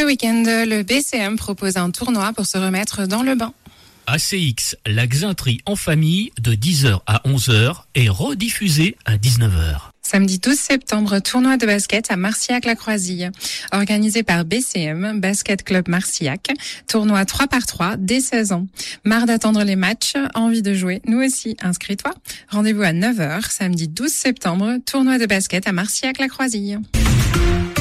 Ce week-end, le BCM propose un tournoi pour se remettre dans le bain. ACX, la Xintrie en famille de 10h à 11h est rediffusée à 19h. Samedi 12 septembre, tournoi de basket à Marcillac-la-Croisille. Organisé par BCM, Basket Club Marcillac. Tournoi 3x3 dès 16 ans. Marre d'attendre les matchs, envie de jouer, nous aussi, inscris-toi. Rendez-vous à 9h, samedi 12 septembre, tournoi de basket à Marcillac-la-Croisille.